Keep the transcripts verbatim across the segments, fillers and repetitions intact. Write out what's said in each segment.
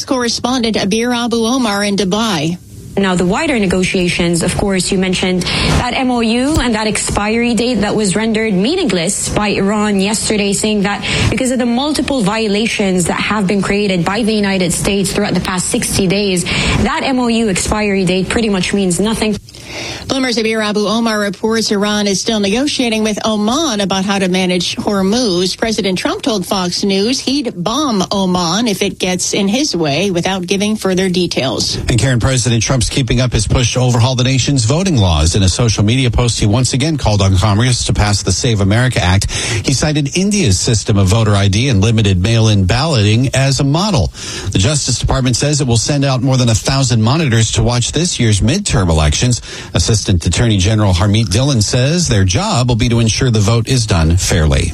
correspondent Abir Abu Omar in Dubai. Now, the wider negotiations, of course, you mentioned that M O U and that expiry date that was rendered meaningless by Iran yesterday, saying that because of the multiple violations that have been created by the United States throughout the past sixty days, that M O U expiry date pretty much means nothing. Bloomberg's Abir Abu Omar reports Iran is still negotiating with Oman about how to manage Hormuz. President Trump told Fox News he'd bomb Oman if it gets in his way without giving further details. And Karen, President Trump's keeping up his push to overhaul the nation's voting laws. In a social media post, he once again called on Congress to pass the Save America Act. He cited India's system of voter I D and limited mail-in balloting as a model. The Justice Department says it will send out more than a thousand monitors to watch this year's midterm elections. Assistant Attorney General Harmeet Dillon says their job will be to ensure the vote is done fairly.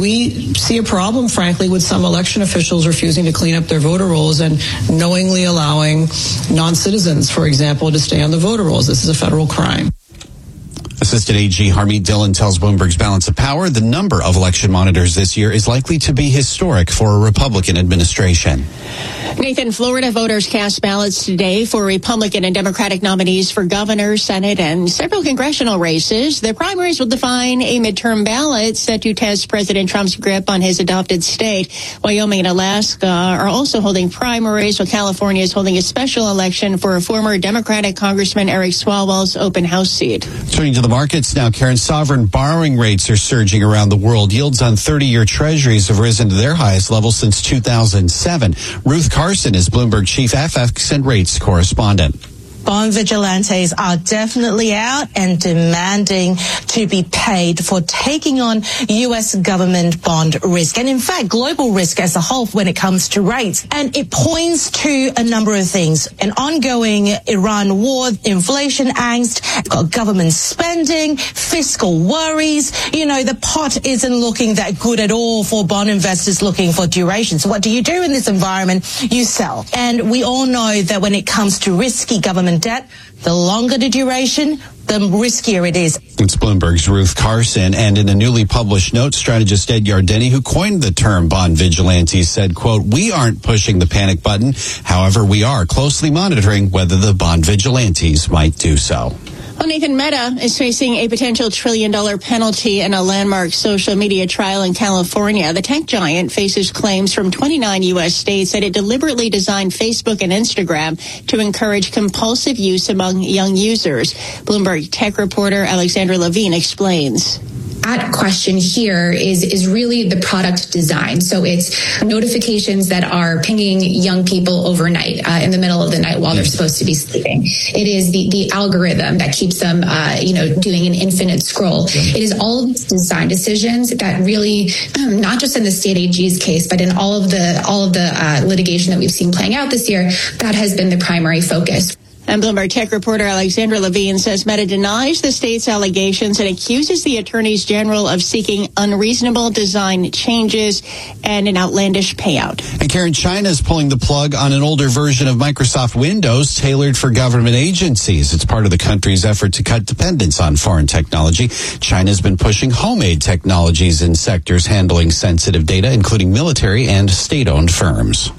We see a problem, frankly, with some election officials refusing to clean up their voter rolls and knowingly allowing non-citizens, for example, to stay on the voter rolls. This is a federal crime. Assistant A G Harmeet Dillon tells Bloomberg's Balance of Power the number of election monitors this year is likely to be historic for a Republican administration. Nathan, Florida voters cast ballots today for Republican and Democratic nominees for governor, Senate, and several congressional races. The primaries will define a midterm ballot set to test President Trump's grip on his adopted state. Wyoming and Alaska are also holding primaries, while California is holding a special election for former Democratic Congressman Eric Swalwell's open House seat. Turning to the markets now, Karen, sovereign borrowing rates are surging around the world. Yields on thirty-year treasuries have risen to their highest level since two thousand seven. Ruth Carson is Bloomberg chief F X and rates correspondent. Bond vigilantes are definitely out and demanding to be paid for taking on U S government bond risk. And in fact, global risk as a whole when it comes to rates. And it points to a number of things. An ongoing Iran war, inflation angst, government spending, fiscal worries. You know, the pot isn't looking that good at all for bond investors looking for duration. So what do you do in this environment? You sell. And we all know that when it comes to risky government debt, the longer the duration, the riskier it is. It's Bloomberg's Ruth Carson. And in a newly published note, strategist Ed Yardeni, who coined the term bond vigilantes, said, quote, "We aren't pushing the panic button. However, we are closely monitoring whether the bond vigilantes might do so." Well, Nathan, Meta is facing a potential trillion-dollar penalty in a landmark social media trial in California. The tech giant faces claims from twenty-nine U S states that it deliberately designed Facebook and Instagram to encourage compulsive use among young users. Bloomberg tech reporter Alexandra Levine explains. At question here is is really the product design. So it's notifications that are pinging young people overnight uh, in the middle of the night while they're supposed to be sleeping. It is the, the algorithm that keeps them, uh, you know, doing an infinite scroll. It is all of these design decisions that really, um, not just in the state A G's case, but in all of the all of the uh, litigation that we've seen playing out this year, that has been the primary focus. And Bloomberg tech reporter Alexandra Levine says Meta denies the state's allegations and accuses the attorneys general of seeking unreasonable design changes and an outlandish payout. And Karen, China is pulling the plug on an older version of Microsoft Windows tailored for government agencies. It's part of the country's effort to cut dependence on foreign technology. China's been pushing homemade technologies in sectors handling sensitive data, including military and state-owned firms.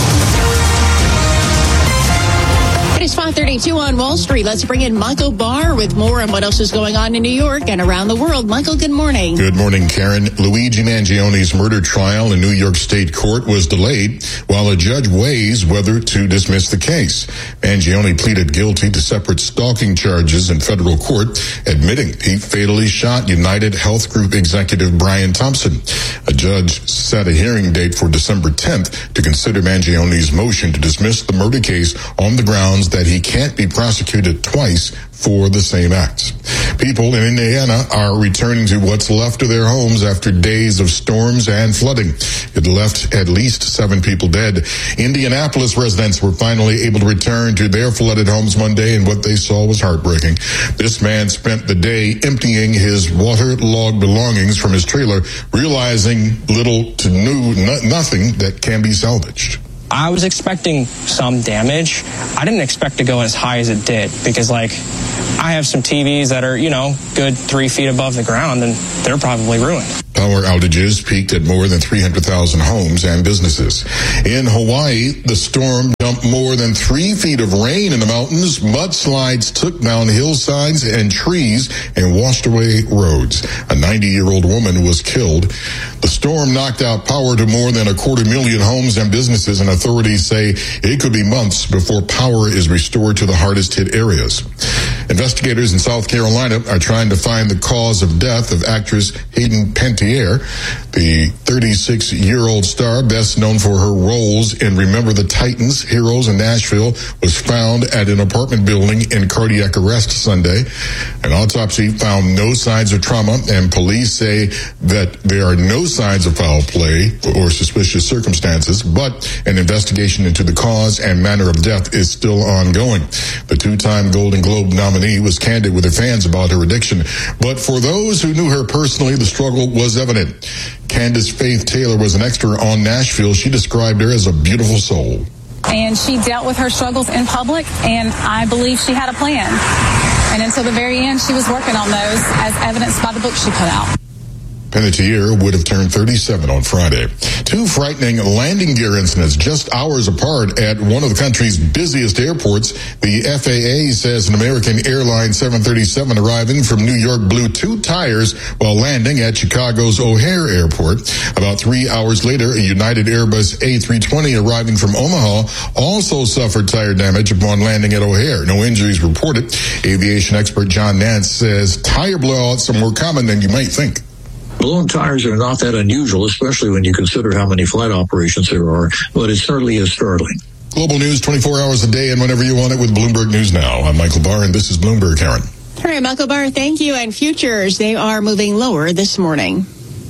It's five thirty-two on Wall Street. Let's bring in Michael Barr with more on what else is going on in New York and around the world. Michael, good morning. Good morning, Karen. Luigi Mangione's murder trial in New York State Court was delayed while a judge weighs whether to dismiss the case. Mangione pleaded guilty to separate stalking charges in federal court, admitting he fatally shot United Health Group executive Brian Thompson. A judge set a hearing date for December tenth to consider Mangione's motion to dismiss the murder case on the grounds that he can't be prosecuted twice for the same acts. People in Indiana are returning to what's left of their homes after days of storms and flooding. It left at least seven people dead. Indianapolis residents were finally able to return to their flooded homes Monday, and what they saw was heartbreaking. This man spent the day emptying his waterlogged belongings from his trailer, realizing little to no, nothing that can be salvaged. I was expecting some damage. I didn't expect to go as high as it did because, like, I have some T Vs that are, you know, good three feet above the ground, and they're probably ruined. Power outages peaked at more than three hundred thousand homes and businesses. In Hawaii, the storm dumped more than three feet of rain in the mountains. Mudslides took down hillsides and trees and washed away roads. A ninety-year-old woman was killed. The storm knocked out power to more than a quarter million homes and businesses, and authorities say it could be months before power is restored to the hardest hit areas. Investigators in South Carolina are trying to find the cause of death of actress Hayden Panettiere. The thirty-six-year-old star, best known for her roles in Remember the Titans, Heroes, and Nashville, was found at an apartment building in cardiac arrest Sunday. An autopsy found no signs of trauma, and police say that there are no signs of foul play or suspicious circumstances, but an investigation into the cause and manner of death is still ongoing. The two-time Golden Globe nominee was candid with her fans about her addiction, but for those who knew her personally, the struggle was evident. Candace Faith Taylor was an extra on Nashville. She described her as a beautiful soul. And she dealt with her struggles in public, and I believe she had a plan. And until the very end, she was working on those, as evidenced by the book she put out. Panettiere would have turned thirty-seven on Friday. Two frightening landing gear incidents just hours apart at one of the country's busiest airports. The F A A says an American Airlines seven thirty-seven arriving from New York blew two tires while landing at Chicago's O'Hare Airport. About three hours later, a United Airbus A three twenty arriving from Omaha also suffered tire damage upon landing at O'Hare. No injuries reported. Aviation expert John Nance says tire blowouts are more common than you might think. Blown tires are not that unusual, especially when you consider how many flight operations there are, but it certainly is startling. Global news twenty-four hours a day and whenever you want it with Bloomberg News Now. I'm Michael Barr, and this is Bloomberg, Karen. All right, Michael Barr, thank you. And futures, they are moving lower this morning.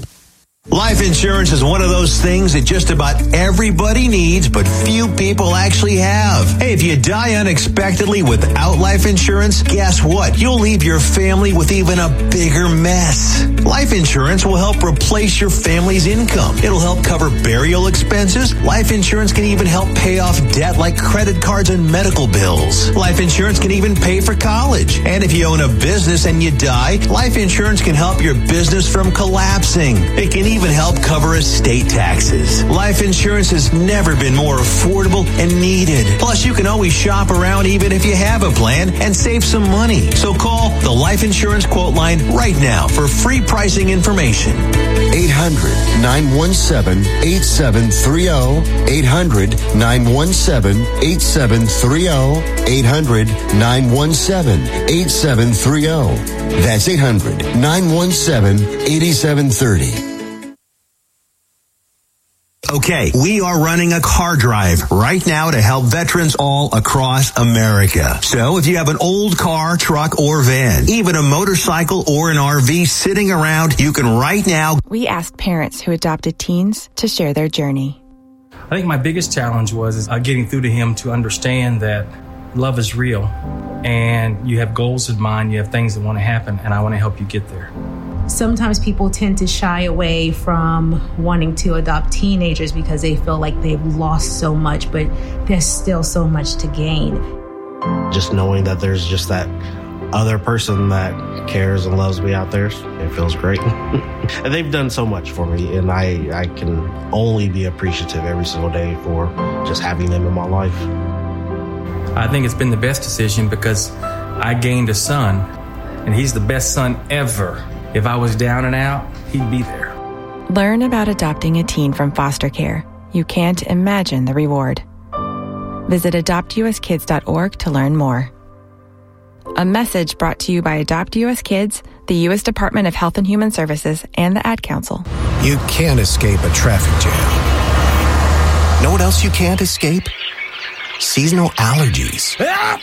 Life insurance is one of those things that just about everybody needs, but few people actually have. Hey, if you die unexpectedly without life insurance, guess what? You'll leave your family with even a bigger mess. Life insurance will help replace your family's income. It'll help cover burial expenses. Life insurance can even help pay off debt like credit cards and medical bills. Life insurance can even pay for college. And if you own a business and you die, life insurance can help your business from collapsing. It can even even help cover estate taxes. Life insurance has never been more affordable and needed. Plus, you can always shop around even if you have a plan and save some money. So call the Life Insurance Quote Line right now for free pricing information. eight hundred, nine one seven, eight seven three zero. eight hundred, nine one seven, eight seven three zero. eight hundred, nine one seven, eight seven three zero. That's eight hundred, nine one seven, eight seven three zero. Okay, we are running a car drive right now to help veterans all across America. So if you have an old car, truck, or van, even a motorcycle or an R V sitting around, you can right now. We asked parents who adopted teens to share their journey. I think my biggest challenge was is, uh, getting through to him to understand that love is real and you have goals in mind, you have things that want to happen, and I want to help you get there. Sometimes people tend to shy away from wanting to adopt teenagers because they feel like they've lost so much, but there's still so much to gain. Just knowing that there's just that other person that cares and loves me out there, it feels great. And they've done so much for me, and I, I can only be appreciative every single day for just having them in my life. I think it's been the best decision because I gained a son, and he's the best son ever. If I was down and out, he'd be there. Learn about adopting a teen from foster care. You can't imagine the reward. Visit adopt u s kids dot org to learn more. A message brought to you by Adopt U S Kids, the U S Department of Health and Human Services, and the Ad Council. You can't escape a traffic jam. Know what else you can't escape? Seasonal allergies.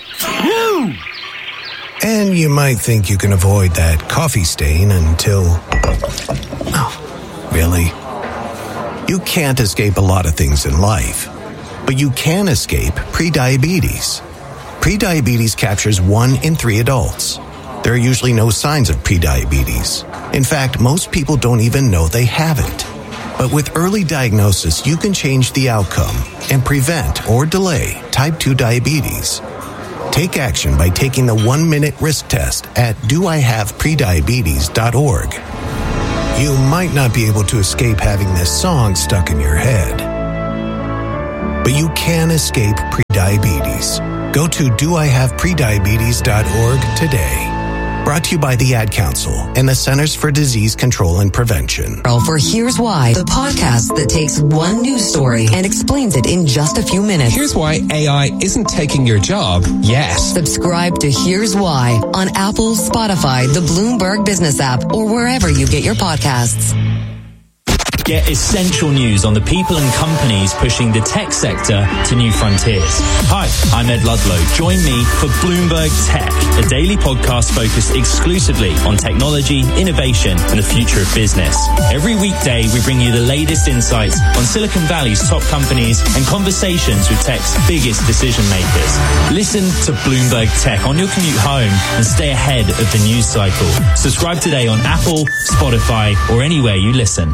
And you might think you can avoid that coffee stain until... Oh, really? You can't escape a lot of things in life, but you can escape prediabetes. Prediabetes captures one in three adults. There are usually no signs of prediabetes. In fact, most people don't even know they have it. But with early diagnosis, you can change the outcome and prevent or delay type two diabetes. Take action by taking the one-minute risk test at do I have prediabetes dot org. You might not be able to escape having this song stuck in your head, but you can escape prediabetes. Go to do I have prediabetes dot org today. Brought to you by the Ad Council and the Centers for Disease Control and Prevention. For Here's Why, the podcast that takes one news story and explains it in just a few minutes. Here's why A I isn't taking your job yet. Subscribe to Here's Why on Apple, Spotify, the Bloomberg Business app, or wherever you get your podcasts. Get essential news on the people and companies pushing the tech sector to new frontiers. Hi, I'm Ed Ludlow. Join me for Bloomberg Tech, a daily podcast focused exclusively on technology, innovation, and the future of business. Every weekday, we bring you the latest insights on Silicon Valley's top companies and conversations with tech's biggest decision makers. Listen to Bloomberg Tech on your commute home and stay ahead of the news cycle. Subscribe today on Apple, Spotify, or anywhere you listen.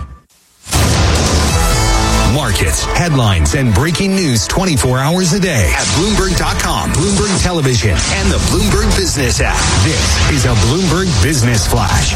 Markets, headlines, and breaking news twenty-four hours a day at Bloomberg dot com, Bloomberg Television, and the Bloomberg Business app. This is a Bloomberg Business Flash.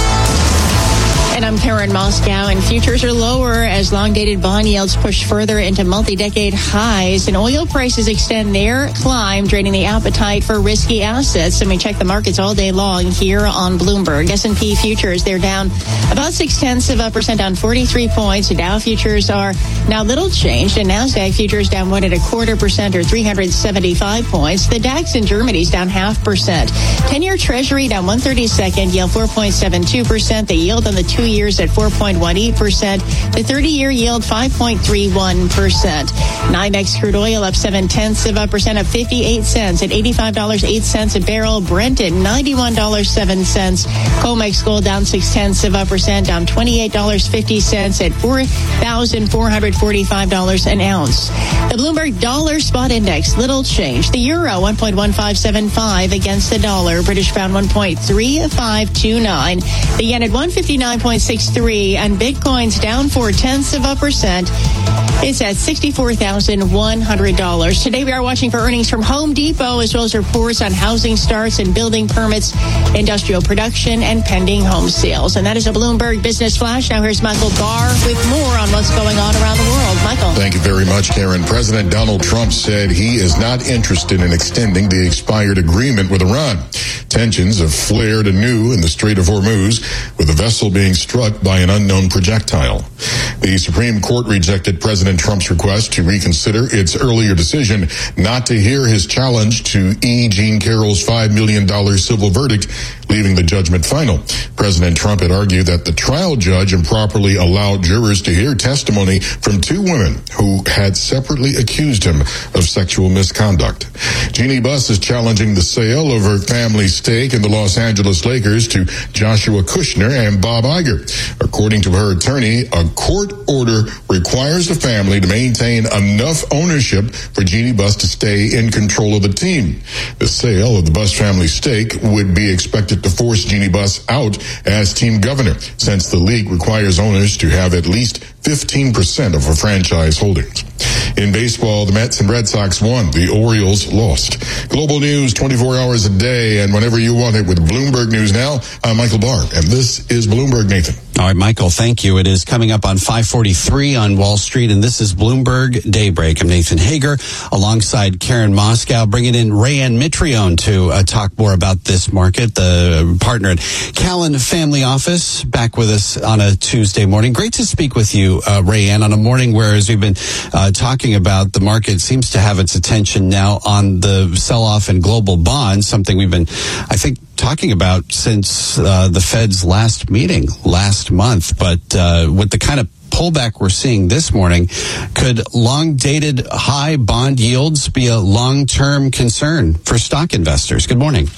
And I'm Karen Moscow, and futures are lower as long-dated bond yields push further into multi-decade highs, and oil prices extend their climb, draining the appetite for risky assets. And we check the markets all day long here on Bloomberg. S and P futures, they're down about six-tenths of a percent, down forty-three points. Dow futures are now little changed, and NASDAQ futures down one and a quarter percent, or three hundred seventy-five points. The DAX in Germany's down half percent. ten-year Treasury down one thirty-second, yield four point seven two percent. The yield on the two years at four point one eight percent. The thirty-year yield five point three one percent. NYMEX crude oil up seven tenths of a percent, up fifty-eight cents at eighty-five dollars and eight cents a barrel. Brent at ninety-one dollars and seven cents. COMEX gold down six tenths of a percent, down twenty-eight dollars and fifty cents at four thousand four hundred forty-five dollars an ounce. The Bloomberg Dollar Spot Index, little change. The euro one point one five seven five against the dollar. British pound one point three five two nine. The yen at one fifty-nine point six three, and Bitcoin's down four tenths of a percent. It's at sixty-four thousand one hundred dollars. Today we are watching for earnings from Home Depot, as well as reports on housing starts and building permits, industrial production, and pending home sales. And that is a Bloomberg Business Flash. Now here's Michael Barr with more on what's going on around the world. Michael. Thank you very much, Karen. President Donald Trump said he is not interested in extending the expired agreement with Iran. Tensions have flared anew in the Strait of Hormuz, with a vessel being struck by an unknown projectile. The Supreme Court rejected President Trump's request to reconsider its earlier decision not to hear his challenge to E. Jean Carroll's five million dollars civil verdict, leaving the judgment final. President Trump had argued that the trial judge improperly allowed jurors to hear testimony from two women who had separately accused him of sexual misconduct. Jeannie Buss is challenging the sale of her family's stake in the Los Angeles Lakers to Joshua Kushner and Bob Iger. According to her attorney, a court order requires the family to maintain enough ownership for Jeannie Buss to stay in control of the team. The sale of the Buss family stake would be expected to force Jeannie Buss out as team governor, since the league requires owners to have at least fifteen percent of a franchise holdings. In baseball, the Mets and Red Sox won. The Orioles lost. Global news twenty-four hours a day and whenever you want it with Bloomberg News Now. I'm Michael Barr, and this is Bloomberg, Nathan. All right, Michael, thank you. It is coming up on five forty-three on Wall Street, and this is Bloomberg Daybreak. I'm Nathan Hager, alongside Karen Moscow, bringing in Rayanne Mitrione to uh, talk more about this market, the partner at Callan Family Office, back with us on a Tuesday morning. Great to speak with you, uh, Rayanne, on a morning where, as we've been uh, talking about, the market seems to have its attention now on the sell-off in global bonds, something we've been, I think, talking about since uh, the Fed's last meeting last month. But uh, with the kind of pullback we're seeing this morning, could long-dated high bond yields be a long-term concern for stock investors? Good morning.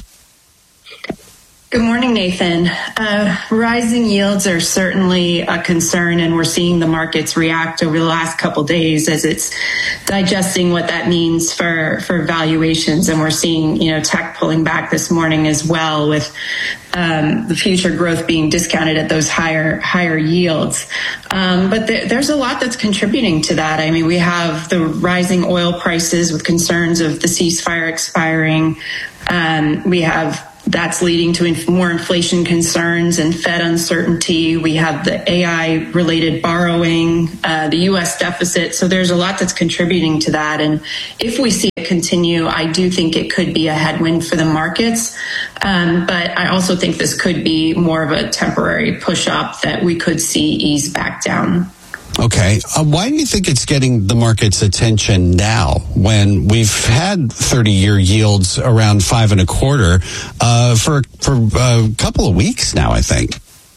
Good morning, Nathan. Uh, rising yields are certainly a concern, and we're seeing the markets react over the last couple days as it's digesting what that means for, for valuations. And we're seeing, you know, tech pulling back this morning as well, with um, the future growth being discounted at those higher higher yields. Um, but th- there's a lot that's contributing to that. I mean, we have the rising oil prices with concerns of the ceasefire expiring. Um, we have that's leading to inf- more inflation concerns and Fed uncertainty. We have the A I-related borrowing, uh, the U S deficit. So there's a lot that's contributing to that. And if we see it continue, I do think it could be a headwind for the markets. Um, but I also think this could be more of a temporary push-up that we could see ease back down. Okay. Uh, why do you think it's getting the market's attention now when we've had thirty-year yields around five and a quarter uh, for for a couple of weeks now, I think?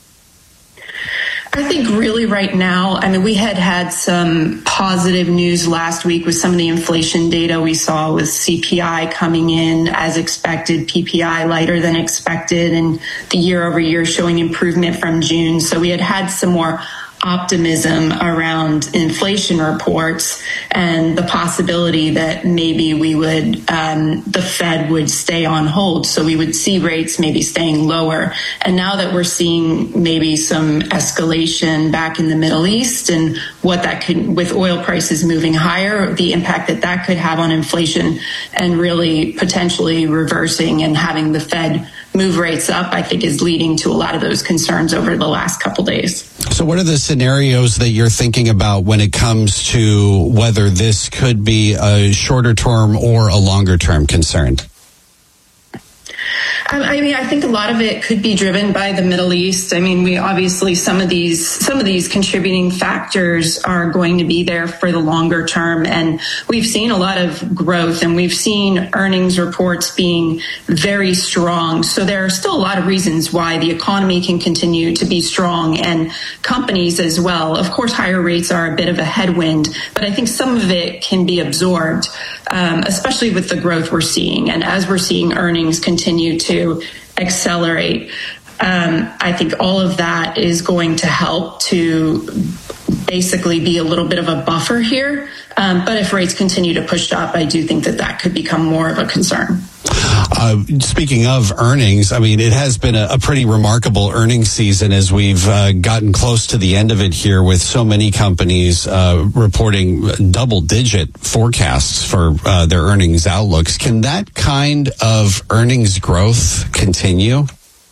I think really right now, I mean, we had had some positive news last week with some of the inflation data we saw with C P I coming in as expected, P P I lighter than expected, and the year over year showing improvement from June. So we had had some more optimism around inflation reports and the possibility that maybe we would, um, the Fed would stay on hold. So we would see rates maybe staying lower. And now that we're seeing maybe some escalation back in the Middle East and what that could, with oil prices moving higher, the impact that that could have on inflation and really potentially reversing and having the Fed move rates up, I think is leading to a lot of those concerns over the last couple days. So what are the scenarios that you're thinking about when it comes to whether this could be a shorter term or a longer term concern? I mean, I think a lot of it could be driven by the Middle East. I mean, we obviously some of these some of these contributing factors are going to be there for the longer term, and we've seen a lot of growth, and we've seen earnings reports being very strong. So there are still a lot of reasons why the economy can continue to be strong, and companies as well. Of course, higher rates are a bit of a headwind, but I think some of it can be absorbed, um, especially with the growth we're seeing, and as we're seeing earnings continue to accelerate. Um, I think all of that is going to help to basically be a little bit of a buffer here. Um, but if rates continue to push up, I do think that that could become more of a concern. Uh, speaking of earnings, I mean, it has been a, a pretty remarkable earnings season as we've uh, gotten close to the end of it here with so many companies uh, reporting double-digit forecasts for uh, their earnings outlooks. Can that kind of earnings growth continue?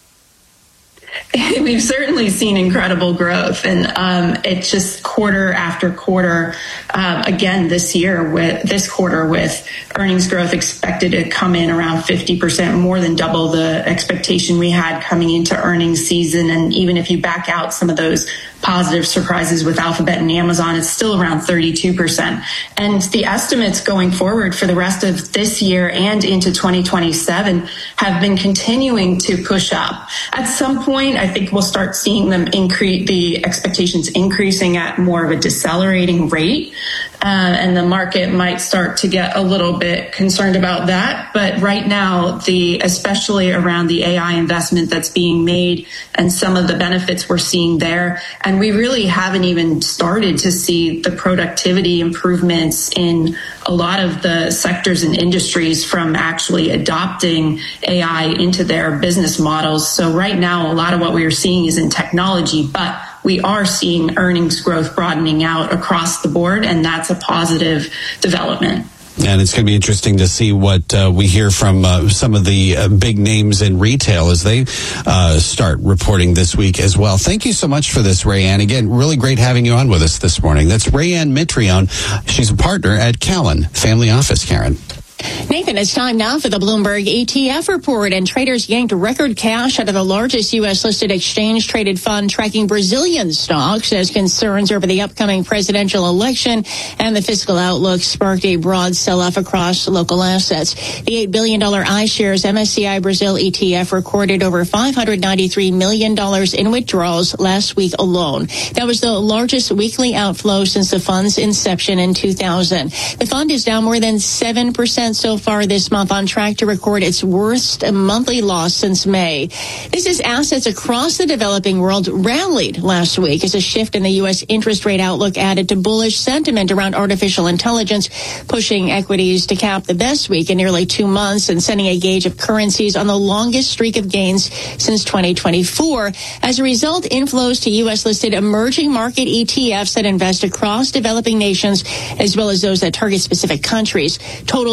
We've certainly seen incredible growth, and um, it's just quarter after quarter. Um, again, this year with this quarter, with earnings growth expected to come in around fifty percent, more than double the expectation we had coming into earnings season. And even if you back out some of those positive surprises with Alphabet and Amazon, it's still around thirty-two percent. And the estimates going forward for the rest of this year and into twenty twenty-seven have been continuing to push up. At some point, I think we'll start seeing them increase, the expectations increasing at more of a decelerating rate. Uh, and the market might start to get a little bit concerned about that. But right now, the especially around the A I investment that's being made and some of the benefits we're seeing there, and we really haven't even started to see the productivity improvements in a lot of the sectors and industries from actually adopting A I into their business models. So right now, a lot of what we are seeing is in technology, but we are seeing earnings growth broadening out across the board, and that's a positive development. And it's going to be interesting to see what uh, we hear from uh, some of the uh, big names in retail as they uh, start reporting this week as well. Thank you so much for this, Rayanne. Again, really great having you on with us this morning. That's Rayanne Mitrione. She's a partner at Cowen Family Office, Karen. Nathan, it's time now for the Bloomberg E T F report, and traders yanked record cash out of the largest U S-listed exchange-traded fund tracking Brazilian stocks as concerns over the upcoming presidential election and the fiscal outlook sparked a broad sell-off across local assets. The eight billion dollars iShares M S C I Brazil E T F recorded over five hundred ninety-three million dollars in withdrawals last week alone. That was the largest weekly outflow since the fund's inception in two thousand. The fund is down more than seven percent so far this month, on track to record its worst monthly loss since May. This is assets across the developing world rallied last week as a shift in the U S interest rate outlook added to bullish sentiment around artificial intelligence, pushing equities to cap the best week in nearly two months and sending a gauge of currencies on the longest streak of gains since twenty twenty-four. As a result, inflows to U S-listed emerging market E T Fs that invest across developing nations, as well as those that target specific countries, totaled almost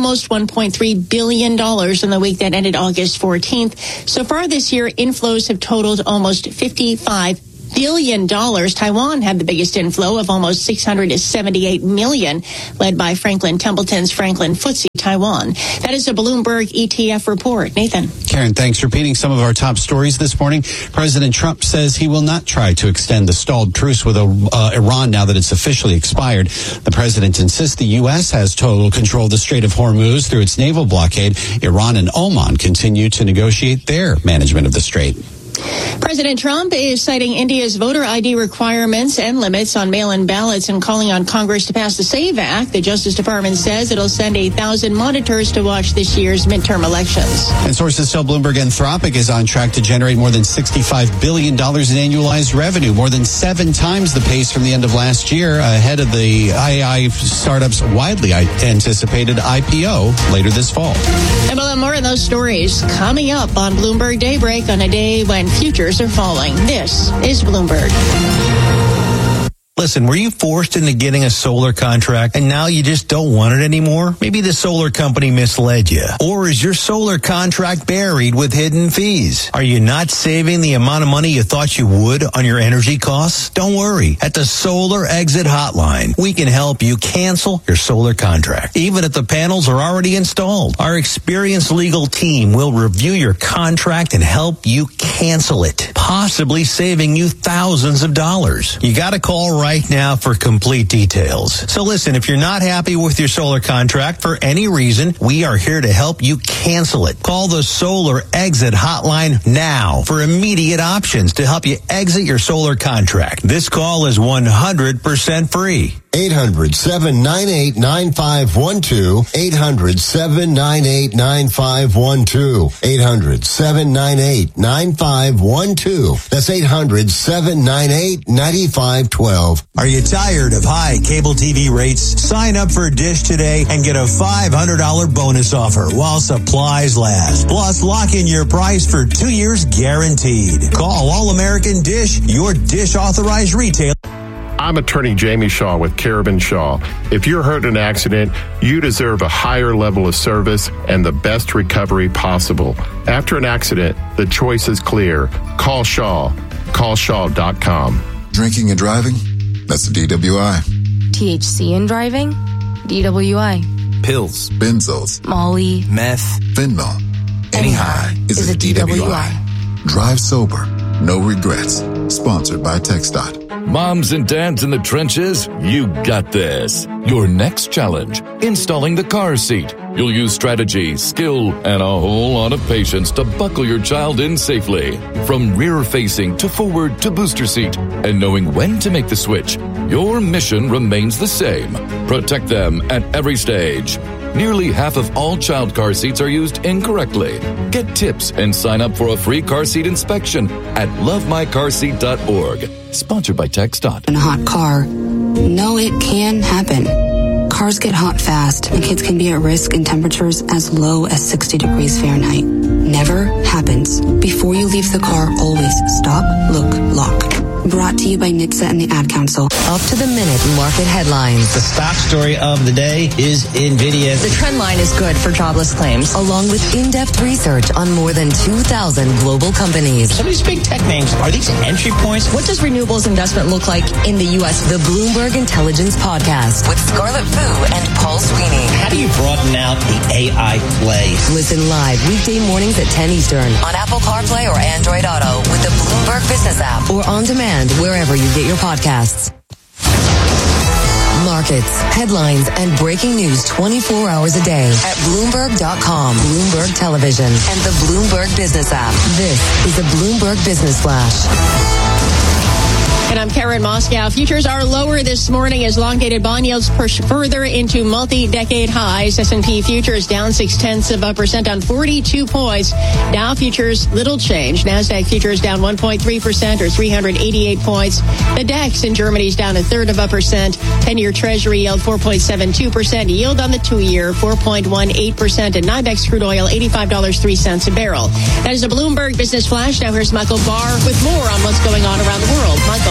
almost one point three billion dollars in the week that ended August fourteenth. So far this year, inflows have totaled almost fifty-five billion dollars. Taiwan had the biggest inflow of almost six hundred seventy-eight million dollars, led by Franklin Templeton's Franklin F T S E Taiwan. That is a Bloomberg E T F report. Nathan. Karen, thanks. Repeating some of our top stories this morning. President Trump says he will not try to extend the stalled truce with uh, Iran now that it's officially expired. The president insists the U S has total control of the Strait of Hormuz through its naval blockade. Iran and Oman continue to negotiate their management of the strait. President Trump is citing India's voter I D requirements and limits on mail-in ballots and calling on Congress to pass the SAVE Act. The Justice Department says it'll send a thousand monitors to watch this year's midterm elections. And sources tell Bloomberg Anthropic is on track to generate more than sixty-five billion dollars in annualized revenue, more than seven times the pace from the end of last year, ahead of the A I startup's widely anticipated I P O later this fall. And we'll have more of those stories coming up on Bloomberg Daybreak on a day when futures are falling. This is Bloomberg. Listen, were you forced into getting a solar contract and now you just don't want it anymore? Maybe the solar company misled you. Or is your solar contract buried with hidden fees? Are you not saving the amount of money you thought you would on your energy costs? Don't worry. At the Solar Exit Hotline, we can help you cancel your solar contract, even if the panels are already installed. Our experienced legal team will review your contract and help you cancel it, possibly saving you thousands of dollars. You got to call right Right now for complete details. So listen, if you're not happy with your solar contract for any reason, we are here to help you cancel it. Call the Solar Exit Hotline now for immediate options to help you exit your solar contract. This call is one hundred percent free. eight hundred, seven nine eight, nine five one two. eight hundred, seven nine eight, nine five one two. eight hundred, seven nine eight, nine five one two. That's eight hundred, seven nine eight, nine five one two. Are you tired of high cable T V rates? Sign up for Dish today and get a five hundred dollars bonus offer while supplies last. Plus, lock in your price for two years guaranteed. Call All American Dish, your Dish authorized retailer. I'm attorney Jamie Shaw with Carabin Shaw. If you're hurt in an accident, you deserve a higher level of service and the best recovery possible. After an accident, the choice is clear. Call Shaw. Call shaw dot com. Drinking and driving? That's a D W I. T H C in driving? D W I. Pills, benzos, Molly, meth, fentanyl. Any high is, is a D W I. D W I. Drive sober. No regrets. Sponsored by TxDOT. Moms and dads in the trenches, you got this. Your next challenge, installing the car seat. You'll use strategy, skill, and a whole lot of patience to buckle your child in safely. From rear-facing to forward to booster seat. And knowing when to make the switch, your mission remains the same. Protect them at every stage. Nearly half of all child car seats are used incorrectly. Get tips and sign up for a free car seat inspection at love my car seat dot org. Sponsored by TxDOT. In a hot car. No, it can happen. Cars get hot fast, and kids can be at risk in temperatures as low as sixty degrees Fahrenheit. Never happens. Before you leave the car, always stop, look, lock. Brought to you by N H T S A and the Ad Council. Up to the minute market headlines. The stock story of the day is NVIDIA. The trend line is good for jobless claims, along with in-depth research on more than two thousand global companies. Some of these big tech names, are these entry points? What does renewables investment look like in the U S? The Bloomberg Intelligence Podcast with Scarlett Fu and Paul Sweeney. How do you broaden out the A I play? Listen live weekday mornings at ten Eastern on Apple CarPlay or Android Auto with the Bloomberg Business app or on demand wherever you get your podcasts. Markets, headlines, and breaking news twenty-four hours a day at Bloomberg dot com, Bloomberg Television, and the Bloomberg Business app. This is a Bloomberg Business Flash. And I'm Karen Moscow. Futures are lower this morning as long-dated bond yields push further into multi-decade highs. S and P futures down six-tenths of a percent on forty-two points. Dow futures, little change. NASDAQ futures down one point three percent or three hundred eighty-eight points. The DAX in Germany's down a third of a percent. ten-year Treasury yield four point seven two percent. Yield on the two-year four point one eight percent. And NYMEX crude oil eighty-five dollars and three cents a barrel. That is a Bloomberg Business Flash. Now here's Michael Barr with more on what's going on around the world. Michael.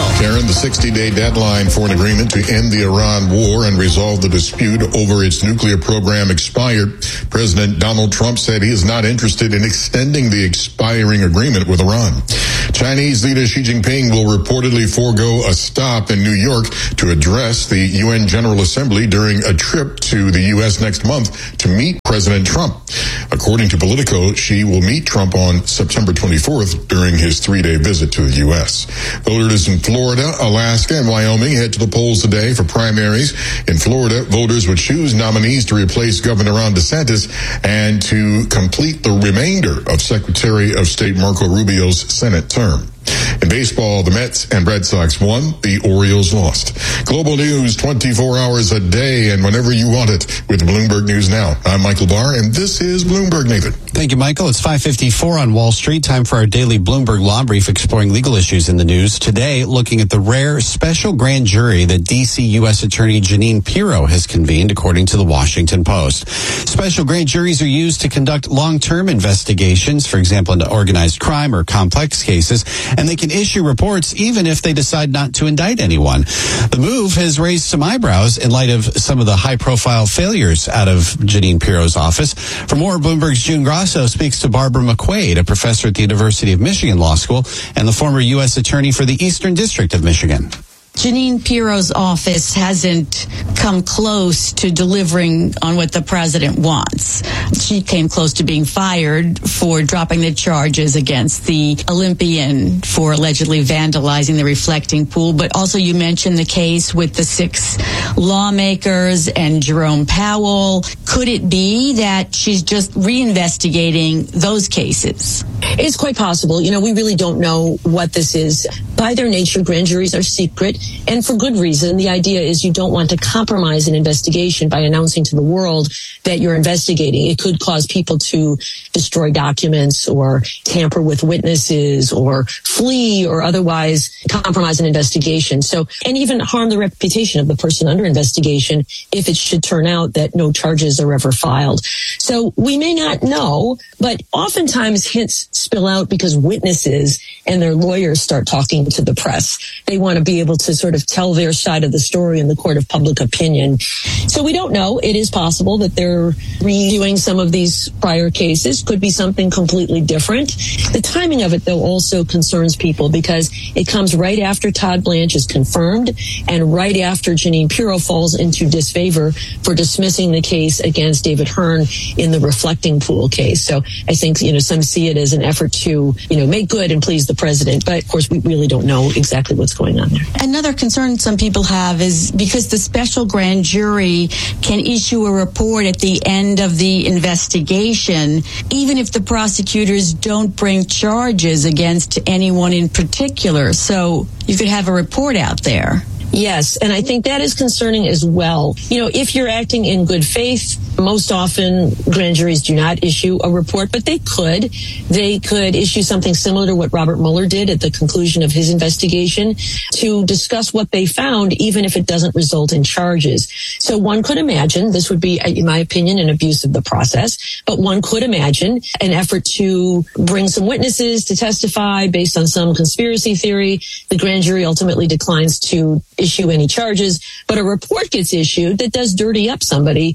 Karen, the sixty-day deadline for an agreement to end the Iran war and resolve the dispute over its nuclear program expired. President Donald Trump said he is not interested in extending the expiring agreement with Iran. Chinese leader Xi Jinping will reportedly forego a stop in New York to address the U N General Assembly during a trip to the U S next month to meet President Trump. According to Politico, Xi will meet Trump on September twenty-fourth during his three-day visit to the U S. Voters in Florida, Alaska, and Wyoming head to the polls today for primaries. In Florida, voters would choose nominees to replace Governor Ron DeSantis and to complete the remainder of Secretary of State Marco Rubio's Senate term. In baseball, the Mets and Red Sox won, the Orioles lost. Global news twenty-four hours a day and whenever you want it with Bloomberg News Now. I'm Michael Barr, and this is Bloomberg, Nathan. Thank you, Michael. It's five fifty-four on Wall Street. Time for our daily Bloomberg Law Brief exploring legal issues in the news. Today, looking at the rare special grand jury that D C U S Attorney Jeanine Pirro has convened, according to the Washington Post. Special grand juries are used to conduct long-term investigations, for example, into organized crime or complex cases, and they can issue reports even if they decide not to indict anyone. The move has raised some eyebrows in light of some of the high-profile failures out of Jeanine Pirro's office. For more, Bloomberg's June Grasso speaks to Barbara McQuaid, a professor at the University of Michigan Law School and the former U S Attorney for the Eastern District of Michigan. Jeanine Pirro's office hasn't come close to delivering on what the president wants. She came close to being fired for dropping the charges against the Olympian for allegedly vandalizing the reflecting pool. But also you mentioned the case with the six lawmakers and Jerome Powell. Could it be that she's just reinvestigating those cases? It's quite possible. You know, we really don't know what this is. By their nature, grand juries are secret, and for good reason. The idea is you don't want to compromise an investigation by announcing to the world that you're investigating. It could cause people to destroy documents or tamper with witnesses or flee or otherwise compromise an investigation. So, and even harm the reputation of the person under investigation if it should turn out that no charges are ever filed. So we may not know, but oftentimes hints spill out because witnesses and their lawyers start talking to the press. They want to be able to sort of tell their side of the story in the court of public opinion. So we don't know. It is possible that they're reviewing some of these prior cases. Could be something completely different. The timing of it, though, also concerns people because it comes right after Todd Blanche is confirmed and right after Jeanine Pirro falls into disfavor for dismissing the case against David Hearn in the reflecting pool case. So I think, you know, some see it as an effort to, you know, make good and please the president. But of course, we really don't know exactly what's going on there. Another concern some people have is because the special grand jury can issue a report at the end of the investigation, even if the prosecutors don't bring charges against anyone in particular. So you could have a report out there. Yes, and I think that is concerning as well. You know, if you're acting in good faith, most often grand juries do not issue a report, but they could. They could issue something similar to what Robert Mueller did at the conclusion of his investigation to discuss what they found, even if it doesn't result in charges. So one could imagine, this would be, in my opinion, an abuse of the process, but one could imagine an effort to bring some witnesses to testify based on some conspiracy theory. The grand jury ultimately declines to issue any charges, but a report gets issued that does dirty up somebody.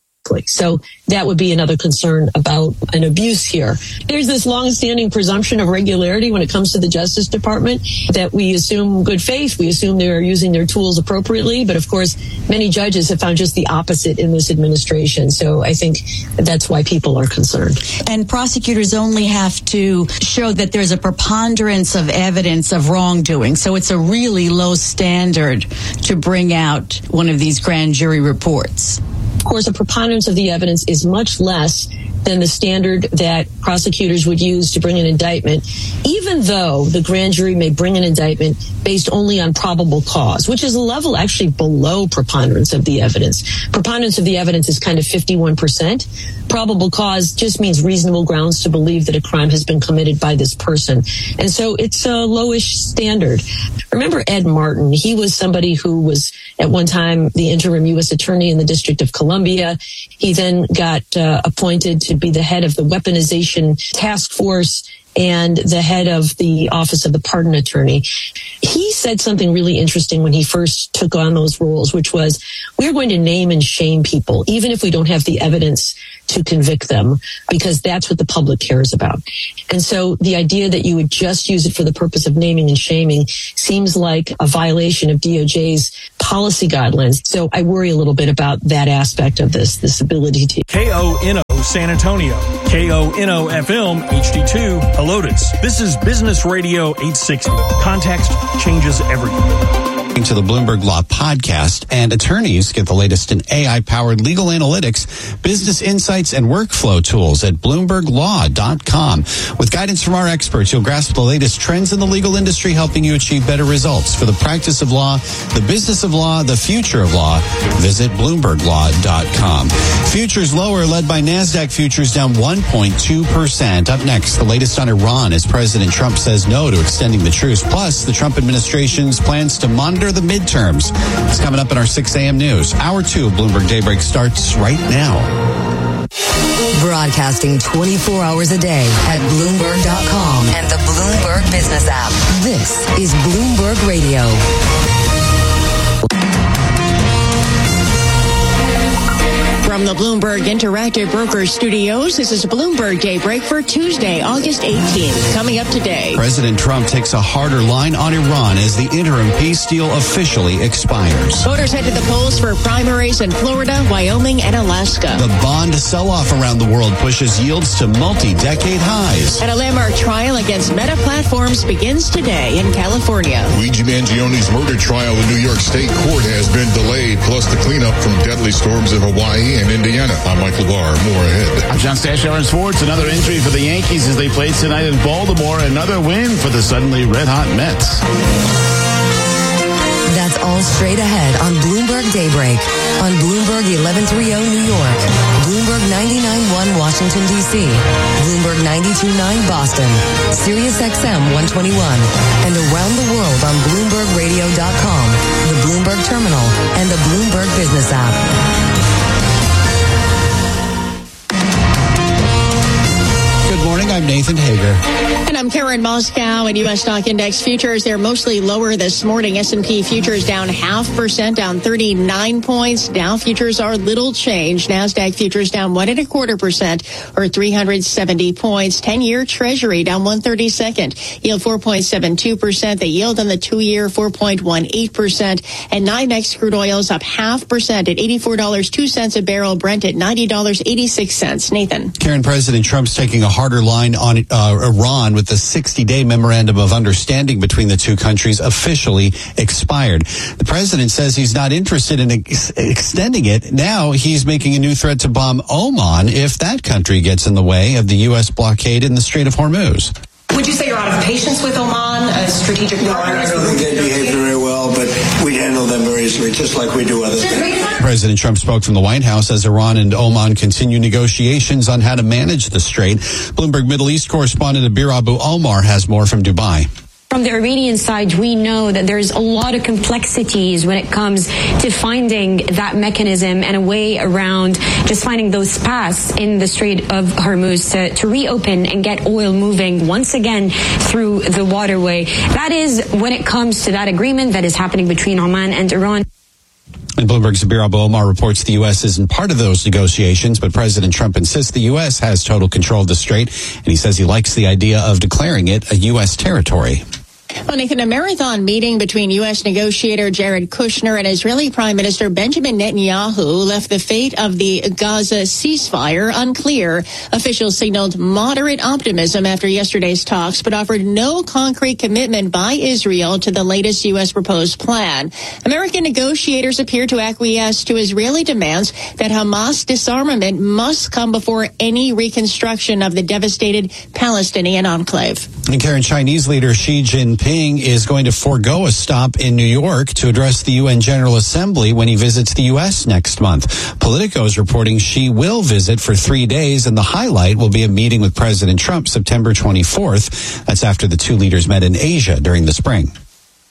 So that would be another concern about an abuse here. There's this long-standing presumption of regularity when it comes to the Justice Department that we assume good faith. We assume they're using their tools appropriately. But of course, many judges have found just the opposite in this administration. So I think that's why people are concerned. And prosecutors only have to show that there's a preponderance of evidence of wrongdoing. So it's a really low standard to bring out one of these grand jury reports. Of course, the preponderance of the evidence is much less than the standard that prosecutors would use to bring an indictment, even though the grand jury may bring an indictment based only on probable cause, which is a level actually below preponderance of the evidence. Preponderance of the evidence is kind of fifty-one percent. Probable cause just means reasonable grounds to believe that a crime has been committed by this person. And so it's a lowish standard. Remember Ed Martin? He was somebody who was at one time the interim U S attorney in the District of Columbia. He then got uh, appointed to be the head of the weaponization task force and the head of the Office of the Pardon Attorney. He said something really interesting when he first took on those roles, which was, we're going to name and shame people, even if we don't have the evidence to convict them, because that's what the public cares about. And so the idea that you would just use it for the purpose of naming and shaming seems like a violation of D O J's policy guidelines. So I worry a little bit about that aspect of this, this ability to... K O N O San Antonio, K O N O F M H D two Helotes. This is Business Radio eight sixty. Context changes everything. To the Bloomberg Law Podcast, and attorneys get the latest in A I-powered legal analytics, business insights, and workflow tools at bloomberg law dot com. With guidance from our experts, you'll grasp the latest trends in the legal industry, helping you achieve better results for the practice of law, the business of law, the future of law. Visit bloomberg law dot com. Futures lower, led by NASDAQ futures down one point two percent. Up next, the latest on Iran as President Trump says no to extending the truce. Plus, the Trump administration's plans to monitor the midterms. It's coming up in our six a.m. news. Hour two of Bloomberg Daybreak starts right now. Broadcasting twenty-four hours a day at bloomberg dot com and the Bloomberg Business app. This is Bloomberg Radio. From the Bloomberg Interactive Brokers Studios, this is Bloomberg Daybreak for Tuesday, August eighteenth. Coming up today, President Trump takes a harder line on Iran as the interim peace deal officially expires. Voters head to the polls for primaries in Florida, Wyoming, and Alaska. The bond sell-off around the world pushes yields to multi-decade highs. And a landmark trial against Meta Platforms begins today in California. Luigi Mangioni's murder trial in New York State Court has been delayed, plus the cleanup from deadly storms in Hawaii and Indiana. I'm Michael Barr. More ahead. I'm John Stashower in sports. Another injury for the Yankees as they played tonight in Baltimore. Another win for the suddenly red-hot Mets. That's all straight ahead on Bloomberg Daybreak. On Bloomberg eleven thirty New York, Bloomberg ninety-nine point one Washington, D C, Bloomberg ninety-two point nine Boston, Sirius X M one twenty-one, and around the world on bloomberg radio dot com, the Bloomberg Terminal, and the Bloomberg Business app. Good morning, I'm Nathan Hager. And I'm Karen Moscow. And U S stock index futures, they're mostly lower this morning. S and P futures down half percent, down thirty-nine points. Dow futures are little change. NASDAQ futures down one and a quarter percent, or three hundred seventy points. ten-year Treasury down one thirty-second, yield four point seven two percent. The yield on the two-year four point one eight percent. And NYMEX crude oil's up half percent at eighty-four dollars and two cents a barrel. Brent at ninety dollars and eighty-six cents. Nathan. Karen, President Trump's taking a harder line on uh, Iran with the sixty-day memorandum of understanding between the two countries officially expired. The president says he's not interested in ex- extending it. Now he's making a new threat to bomb Oman if that country gets in the way of the U S blockade in the Strait of Hormuz. Would you say you're out of patience with Oman, a strategic no, partner? I don't think they behave very well, but we handle them very easily, just like we do other things. President Trump spoke from the White House as Iran and Oman continue negotiations on how to manage the strait. Bloomberg Middle East correspondent Abir Abu Omar has more from Dubai. From the Iranian side, we know that there's a lot of complexities when it comes to finding that mechanism and a way around just finding those paths in the Strait of Hormuz to, to reopen and get oil moving once again through the waterway. That is when it comes to that agreement that is happening between Oman and Iran. And Bloomberg's Abir Abu Omar reports the U S isn't part of those negotiations, but President Trump insists the U S has total control of the strait, and he says he likes the idea of declaring it a U S territory. Well, Nathan, a marathon meeting between U S negotiator Jared Kushner and Israeli Prime Minister Benjamin Netanyahu left the fate of the Gaza ceasefire unclear. Officials signaled moderate optimism after yesterday's talks, but offered no concrete commitment by Israel to the latest U S proposed plan. American negotiators appear to acquiesce to Israeli demands that Hamas disarmament must come before any reconstruction of the devastated Palestinian enclave. And Karen, Chinese leader Xi Jinping is going to forego a stop in New York to address the U N General Assembly when he visits the U S next month. Politico is reporting Xi will visit for three days, and the highlight will be a meeting with President Trump September twenty-fourth. That's after the two leaders met in Asia during the spring.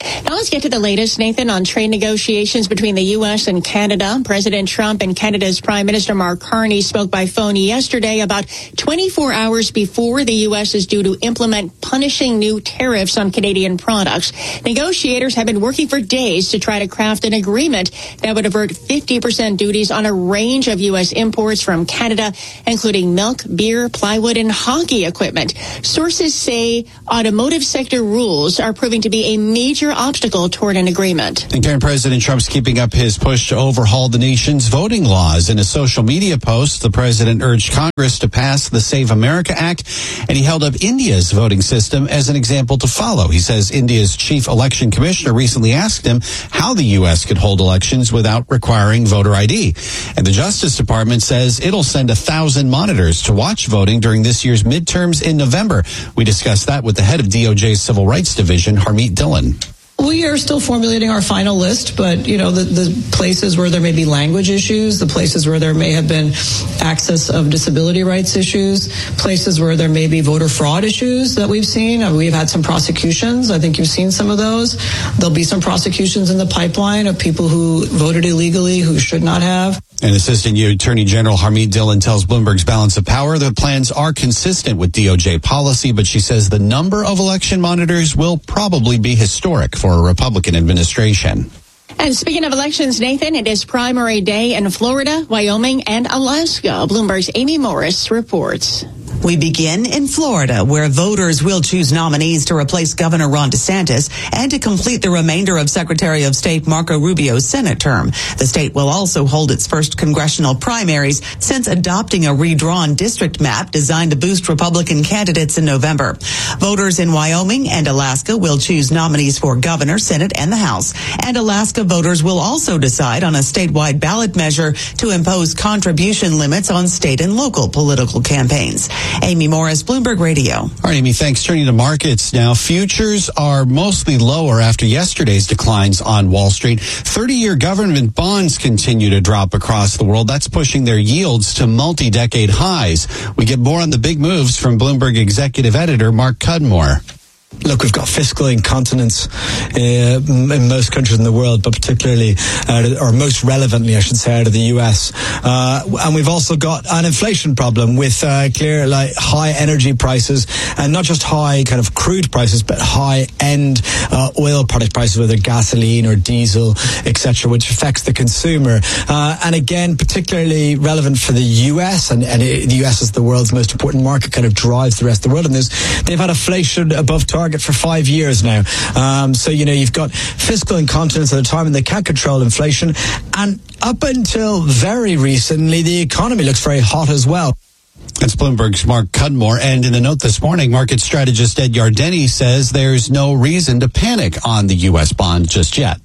Now let's get to the latest, Nathan, on trade negotiations between the U S and Canada. President Trump and Canada's Prime Minister Mark Carney spoke by phone yesterday about twenty-four hours before the U S is due to implement punishing new tariffs on Canadian products. Negotiators have been working for days to try to craft an agreement that would avert fifty percent duties on a range of U S imports from Canada, including milk, beer, plywood, and hockey equipment. Sources say automotive sector rules are proving to be a major obstacle toward an agreement. And Karen, President Trump's keeping up his push to overhaul the nation's voting laws. In a social media post, the president urged Congress to pass the Save America Act, and he held up India's voting system as an example to follow. He says India's chief election commissioner recently asked him how the U S could hold elections without requiring voter I D. And the Justice Department says it'll send a thousand monitors to watch voting during this year's midterms in November. We discussed that with the head of D O J's Civil Rights Division, Harmeet Dillon. We are still formulating our final list, but, you know, the, the places where there may be language issues, the places where there may have been access of disability rights issues, places where there may be voter fraud issues that we've seen. We've had some prosecutions. I think you've seen some of those. There'll be some prosecutions in the pipeline of people who voted illegally, who should not have. And Assistant Attorney General Harmeet Dillon tells Bloomberg's Balance of Power the plans are consistent with D O J policy, but she says the number of election monitors will probably be historic for a Republican administration. And speaking of elections, Nathan, it is primary day in Florida, Wyoming, and Alaska. Bloomberg's Amy Morris reports. We begin in Florida, where voters will choose nominees to replace Governor Ron DeSantis and to complete the remainder of Secretary of State Marco Rubio's Senate term. The state will also hold its first congressional primaries since adopting a redrawn district map designed to boost Republican candidates in November. Voters in Wyoming and Alaska will choose nominees for governor, Senate, and the House. And Alaska voters will also decide on a statewide ballot measure to impose contribution limits on state and local political campaigns. Amy Morris, Bloomberg Radio. All right, Amy, thanks. Turning to markets now. Futures are mostly lower after yesterday's declines on Wall Street. thirty-year government bonds continue to drop across the world. That's pushing their yields to multi-decade highs. We get more on the big moves from Bloomberg executive editor Mark Cudmore. Look, we've got fiscal incontinence uh, in most countries in the world, but particularly, uh, or most relevantly, I should say, out of the U S. Uh, and we've also got an inflation problem with uh, clear, like high energy prices, and not just high kind of crude prices, but high end uh, oil product prices, whether gasoline or diesel, et cetera, which affects the consumer. Uh, and again, particularly relevant for the U S, and, and it, the U S is the world's most important market, kind of drives the rest of the world. And there's, they've had inflation above target for five years now. Um, so, you know, you've got fiscal incontinence at a time when they can't control inflation. And up until very recently, the economy looks very hot as well. That's Bloomberg's Mark Cudmore. And in a note this morning, market strategist Ed Yardeni says there's no reason to panic on the U S bond just yet.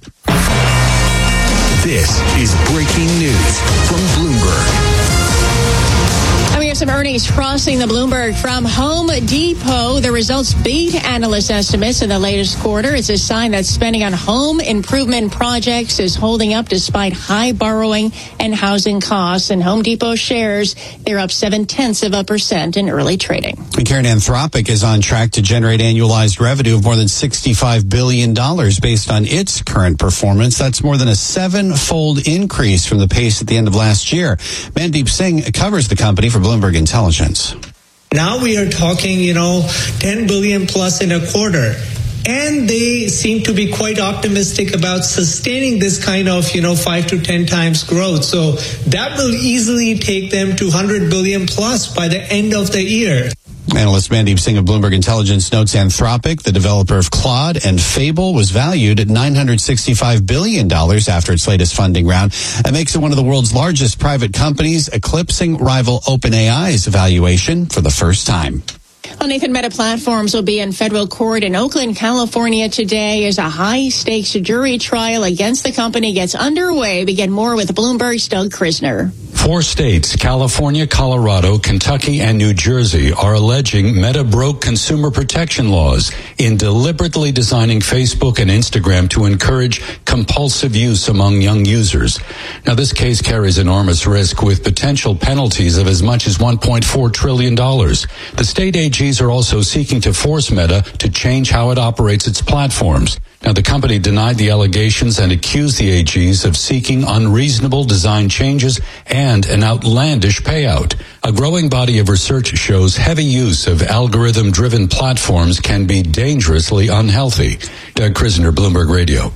This is breaking news from Bloomberg. We have some earnings crossing the Bloomberg from Home Depot. The results beat analyst estimates in the latest quarter. It's a sign that spending on home improvement projects is holding up despite high borrowing and housing costs. And Home Depot shares, they're up seven-tenths of a percent in early trading. And Karen, Anthropic is on track to generate annualized revenue of more than sixty-five billion dollars based on its current performance. That's more than a seven-fold increase from the pace at the end of last year. Mandeep Singh covers the company for Bloomberg Intelligence. Now we are talking, you know, ten billion plus in a quarter. And they seem to be quite optimistic about sustaining this kind of, you know, five to ten times growth. So that will easily take them to one hundred billion plus by the end of the year. Analyst Mandeep Singh of Bloomberg Intelligence notes Anthropic, the developer of Claude and Fable, was valued at nine hundred sixty-five billion dollars after its latest funding round. That makes it one of the world's largest private companies, eclipsing rival OpenAI's valuation for the first time. Well, Nathan, Meta Platforms will be in federal court in Oakland, California today as a high-stakes jury trial against the company gets underway. We get more with Bloomberg's Doug Krisner. Four states, California, Colorado, Kentucky, and New Jersey, are alleging Meta broke consumer protection laws in deliberately designing Facebook and Instagram to encourage compulsive use among young users. Now, this case carries enormous risk with potential penalties of as much as one point four trillion dollars. The state A Gs are also seeking to force Meta to change how it operates its platforms. Now, the company denied the allegations and accused the A Gs of seeking unreasonable design changes and an outlandish payout. A growing body of research shows heavy use of algorithm-driven platforms can be dangerously unhealthy. Doug Krisner, Bloomberg Radio.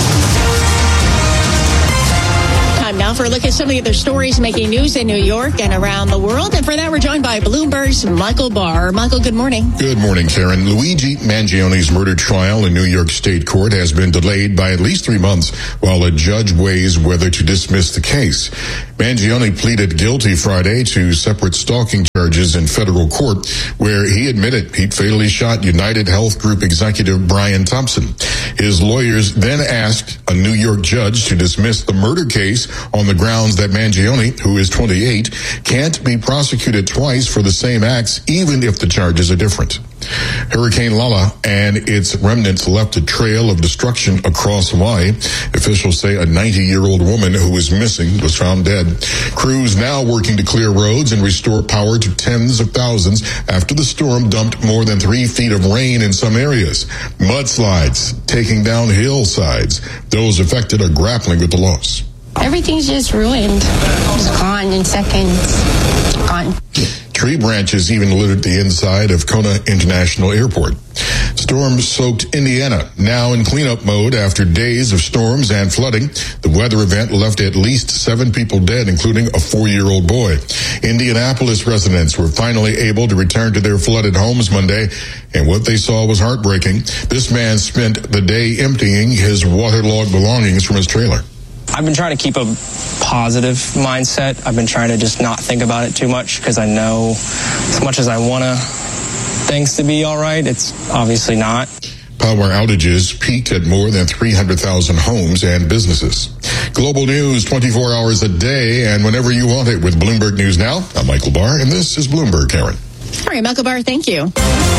Now for a look at some of the other stories making news in New York and around the world. And for that, we're joined by Bloomberg's Michael Barr. Michael, good morning. Good morning, Karen. Luigi Mangione's murder trial in New York State Court has been delayed by at least three months while a judge weighs whether to dismiss the case. Mangione pleaded guilty Friday to separate stalking charges in federal court, where he admitted he'd fatally shot United Health Group executive Brian Thompson. His lawyers then asked a New York judge to dismiss the murder case on the grounds that Mangione, who is twenty-eight, can't be prosecuted twice for the same acts, even if the charges are different. Hurricane Lala and its remnants left a trail of destruction across Hawaii. Officials say a ninety-year-old woman who was missing was found dead. Crews now working to clear roads and restore power to tens of thousands after the storm dumped more than three feet of rain in some areas. Mudslides taking down hillsides. Those affected are grappling with the loss. Everything's just ruined. It's gone in seconds. Gone. Tree branches even littered the inside of Kona International Airport. Storm-soaked Indiana, now in cleanup mode after days of storms and flooding. The weather event left at least seven people dead, including a four-year-old boy. Indianapolis residents were finally able to return to their flooded homes Monday, and what they saw was heartbreaking. This man spent the day emptying his waterlogged belongings from his trailer. I've been trying to keep a positive mindset. I've been trying to just not think about it too much because I know as much as I want to things to be all right, it's obviously not. Power outages peaked at more than three hundred thousand homes and businesses. Global news twenty-four hours a day and whenever you want it with Bloomberg News Now. I'm Michael Barr, and this is Bloomberg, Karen. All right, Michael Barr, thank you.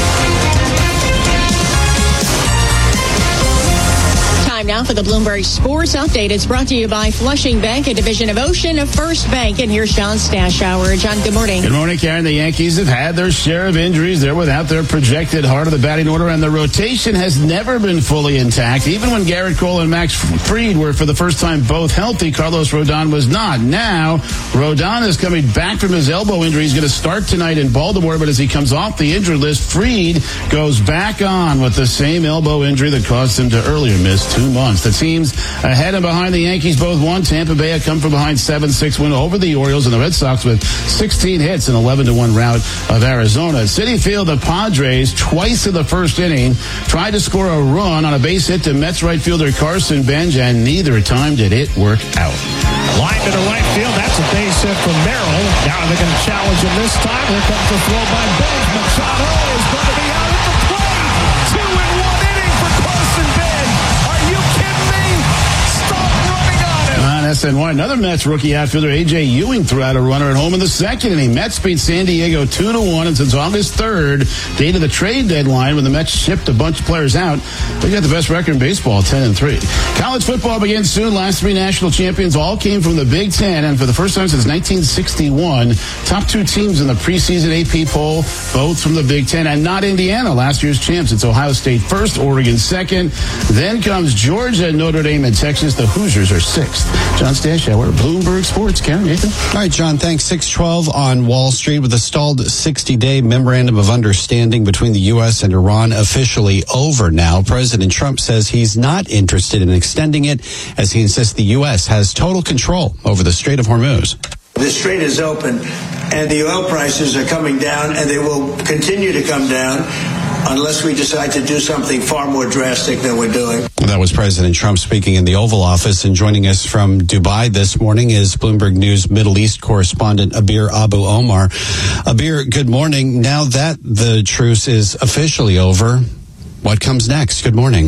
Now for the Bloomberg Sports Update. It's brought to you by Flushing Bank, a division of Ocean of First Bank. And here's John Stashower. John, good morning. Good morning, Karen. The Yankees have had their share of injuries. They're without their projected heart of the batting order, and the rotation has never been fully intact. Even when Garrett Cole and Max Fried were for the first time both healthy, Carlos Rodon was not. Now, Rodon is coming back from his elbow injury. He's going to start tonight in Baltimore, but as he comes off the injured list, Fried goes back on with the same elbow injury that caused him to earlier miss two months. The teams ahead and behind the Yankees both won. Tampa Bay had come from behind seven six win over the Orioles, and the Red Sox with sixteen hits and eleven to one rout of Arizona. At Citi Field, the Padres, twice in the first inning, tried to score a run on a base hit to Mets right fielder Carson Bench, and neither time did it work out. Line to the right field. That's a base hit from Merrill. Now they're going to challenge him this time. Here comes the throw by Bench. Machado is going to be out at the plate. Two in one inning for Carson Bench. Are you kidding me? Stop running on him. On S N Y, another Mets rookie outfielder A J Ewing threw out a runner at home in the second inning. Mets beat San Diego two to one, and since August third, date of the trade deadline when the Mets shipped a bunch of players out, they got the best record in baseball, ten and three. College football begins soon. Last three national champions all came from the Big Ten, and for the first time since nineteen sixty-one, top two teams in the preseason A P poll, both from the Big Ten, and not Indiana, last year's champs. It's Ohio State first, Oregon second. Then comes Georgia, Notre Dame, and Texas. The Hoosiers are sixth. John Stashower, Bloomberg Sports. Karen, Nathan. All right, John, thanks. six twelve on Wall Street, with a stalled sixty-day memorandum of understanding between the U S and Iran officially over now. President Trump says he's not interested in extending it, as he insists the U S has total control over the Strait of Hormuz. The strait is open, and the oil prices are coming down, and they will continue to come down unless we decide to do something far more drastic than we're doing. That was President Trump speaking in the Oval Office. And joining us from Dubai this morning is Bloomberg News Middle East correspondent Abir Abu Omar. Abir, good morning. Now that the truce is officially over, what comes next? Good morning.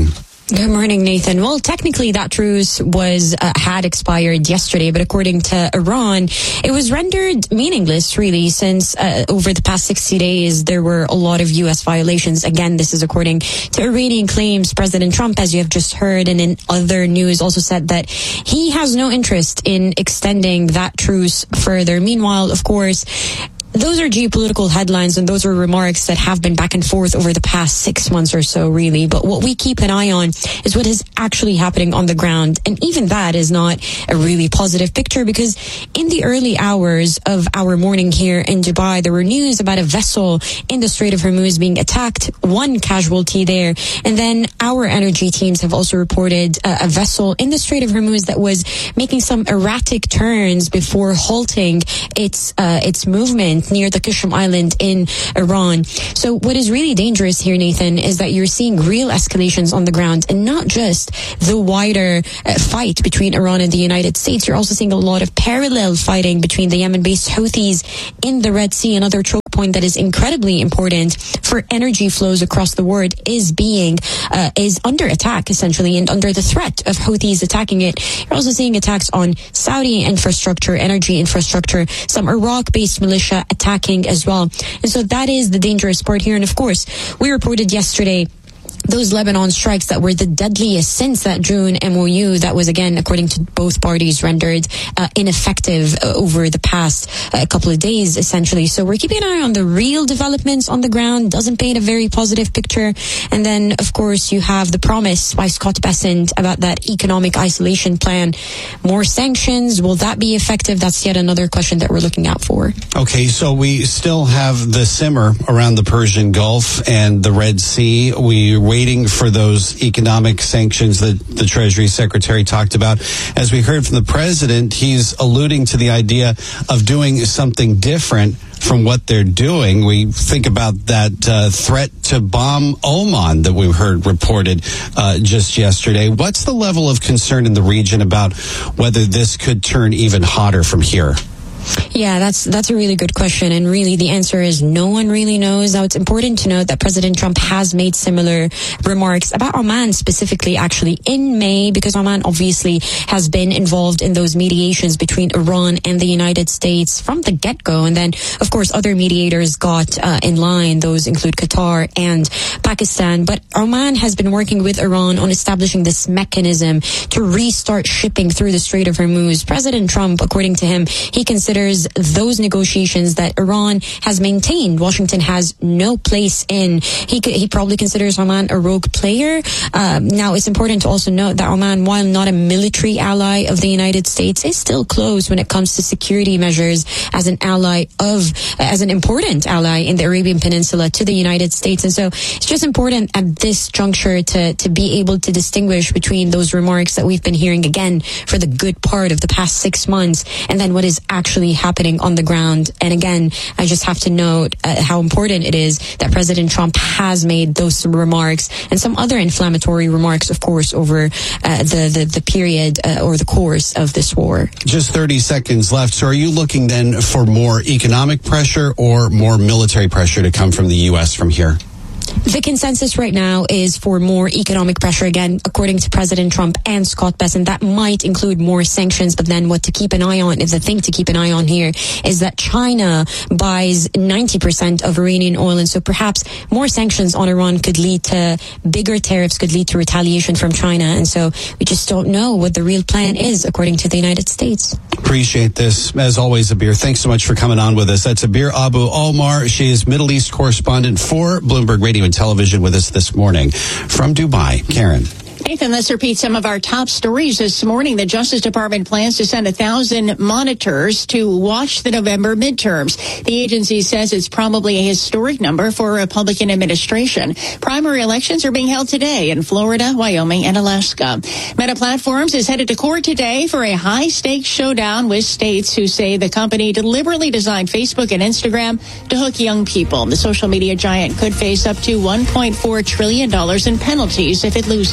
Good morning, Nathan. Well, technically that truce was uh, had expired yesterday, but according to Iran, it was rendered meaningless, really, since uh, over the past sixty days, there were a lot of U S violations. Again, this is according to Iranian claims. President Trump, as you have just heard, and in other news, also said that he has no interest in extending that truce further. Meanwhile, of course, those are geopolitical headlines, and those are remarks that have been back and forth over the past six months or so, really. But what we keep an eye on is what is actually happening on the ground. And even that is not a really positive picture, because in the early hours of our morning here in Dubai, there were news about a vessel in the Strait of Hormuz being attacked, one casualty there. And then our energy teams have also reported uh, a vessel in the Strait of Hormuz that was making some erratic turns before halting its uh, its movement near the Qushm Island in Iran. So what is really dangerous here, Nathan, is that you're seeing real escalations on the ground, and not just the wider uh, fight between Iran and the United States. You're also seeing a lot of parallel fighting between the Yemen-based Houthis in the Red Sea. Another choke point that is incredibly important for energy flows across the world is being uh, is under attack, essentially, and under the threat of Houthis attacking it. You're also seeing attacks on Saudi infrastructure, energy infrastructure, some Iraq-based militia attacking as well. And so that is the dangerous part here. And of course, we reported yesterday those Lebanon strikes that were the deadliest since that June M O U that was, again, according to both parties, rendered uh, ineffective uh, over the past uh, couple of days, essentially. So we're keeping an eye on the real developments on the ground. Doesn't paint a very positive picture. And then, of course, you have the promise by Scott Bessent about that economic isolation plan. More sanctions, will that be effective? That's yet another question that we're looking out for. Okay, so we still have the simmer around the Persian Gulf and the Red Sea. We waiting for those economic sanctions that the Treasury Secretary talked about. As we heard from the president, he's alluding to the idea of doing something different from what they're doing. We think about that uh, threat to bomb Oman that we heard reported uh, just yesterday. What's the level of concern in the region about whether this could turn even hotter from here? Yeah, that's that's a really good question. And really, the answer is no one really knows. Now, it's important to note that President Trump has made similar remarks about Oman specifically, actually, in May, because Oman obviously has been involved in those mediations between Iran and the United States from the get-go. And then, of course, other mediators got uh, in line. Those include Qatar and Pakistan. But Oman has been working with Iran on establishing this mechanism to restart shipping through the Strait of Hormuz. President Trump, according to him, he considers those negotiations that Iran has maintained, Washington has no place in. He he probably considers Oman a rogue player. Um, now, it's important to also note that Oman, while not a military ally of the United States, is still close when it comes to security measures as an ally of, as an important ally in the Arabian Peninsula to the United States. And so it's just important at this juncture to, to be able to distinguish between those remarks that we've been hearing, again, for the good part of the past six months, and then what is actually happening on the ground. And again, I just have to note uh, how important it is that President Trump has made those remarks and some other inflammatory remarks, of course, over uh, the, the, the period uh, or the course of this war. Just thirty seconds left. So are you looking then for more economic pressure or more military pressure to come from the U S from here? The consensus right now is for more economic pressure, again, according to President Trump and Scott Bessent. That might include more sanctions, but then what to keep an eye on, is the thing to keep an eye on here, is that China buys ninety percent of Iranian oil, and so perhaps more sanctions on Iran could lead to bigger tariffs, could lead to retaliation from China, and so we just don't know what the real plan is, according to the United States. Appreciate this. As always, Abir, thanks so much for coming on with us. That's Abir Abu Omar. She is Middle East correspondent for Bloomberg Radio and Television with us this morning from Dubai. Karen. Nathan, let's repeat some of our top stories this morning. The Justice Department plans to send a thousand monitors to watch the November midterms. The agency says it's probably a historic number for a Republican administration. Primary elections are being held today in Florida, Wyoming, and Alaska. Meta Platforms is headed to court today for a high-stakes showdown with states who say the company deliberately designed Facebook and Instagram to hook young people. The social media giant could face up to one point four trillion dollars in penalties if it loses.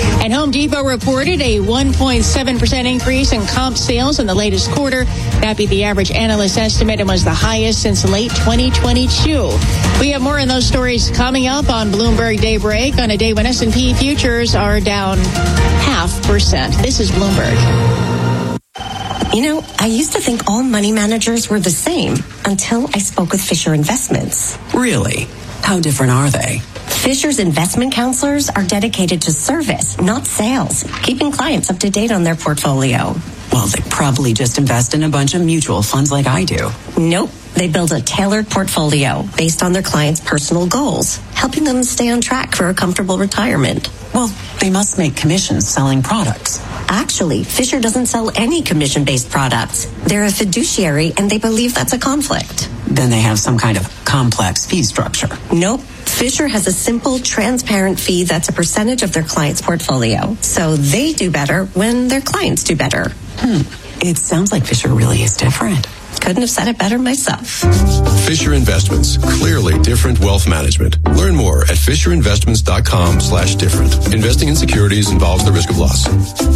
And Home Depot reported a one point seven percent increase in comp sales in the latest quarter. That beat the average analyst estimate and was the highest since late twenty twenty-two. We have more on those stories coming up on Bloomberg Daybreak on a day when S and P futures are down half percent. This is Bloomberg. You know, I used to think all money managers were the same until I spoke with Fisher Investments. Really? How different are they? Fisher's investment counselors are dedicated to service, not sales, keeping clients up to date on their portfolio. Well, they probably just invest in a bunch of mutual funds like I do. Nope. They build a tailored portfolio based on their clients' personal goals, helping them stay on track for a comfortable retirement. Well, they must make commissions selling products. Actually, Fisher doesn't sell any commission-based products. They're a fiduciary, and they believe that's a conflict. Then they have some kind of complex fee structure. Nope. Fisher has a simple, transparent fee that's a percentage of their client's portfolio. So they do better when their clients do better. Hmm. It sounds like Fisher really is different. Couldn't have said it better myself. Fisher Investments. Clearly different wealth management. Learn more at fisherinvestments.com slash different. Investing in securities involves the risk of loss.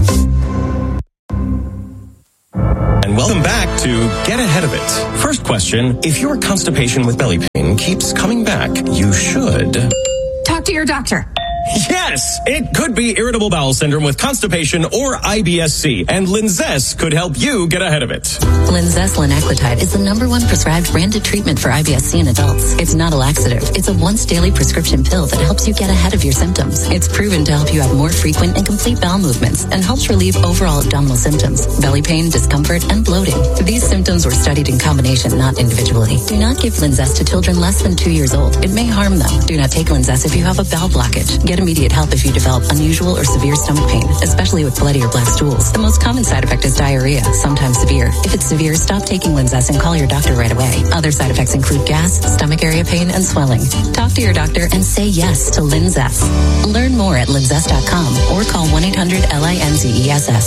And welcome back to Get Ahead of It. First question, if your constipation with belly pain keeps coming back, you should talk to your doctor. Yes, it could be irritable bowel syndrome with constipation or I B S C, and Linzess could help you get ahead of it. Linzess linaclotide is the number one prescribed branded treatment for I B S C in adults. It's not a laxative. It's a once daily prescription pill that helps you get ahead of your symptoms. It's proven to help you have more frequent and complete bowel movements and helps relieve overall abdominal symptoms, belly pain, discomfort, and bloating. These symptoms were studied in combination, not individually. Do not give Linzess to children less than two years old. It may harm them. Do not take Linzess if you have a bowel blockage. Get immediate help if you develop unusual or severe stomach pain, especially with bloody or black stools. The most common side effect is diarrhea, sometimes severe. If it's severe, stop taking Linzess and call your doctor right away. Other side effects include gas, stomach area pain, and swelling. Talk to your doctor and say yes to Linzess. Learn more at linzess dot com or call one eight hundred L I N Z E S